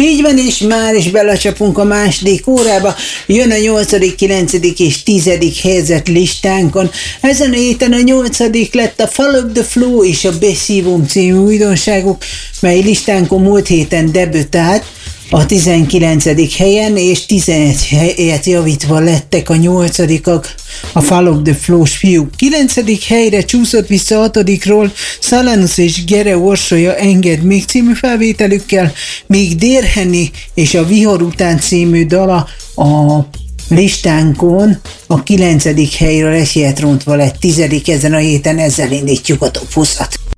Így van, és már is belecsapunk a második órába. Jön a 8., 9. és 10. helyzet listánkon. Ezen a héten a 8. lett a Follow the Flow és a Beszívóm című újdonságok, mely listánkon múlt héten debütált a 19. helyen, és 11 helyet javítva lettek a 8-ak a Follow the Flow-s fiúk. 9. helyre csúszott vissza 6-ról Szalanus és Gere Orsolya Engedd még című felvételükkel, míg Dérheni és a Vihar után című dala a listánkon a 9. helyről egy helyet rontva lett 10. ezen a héten, ezzel indítjuk a top 20-at.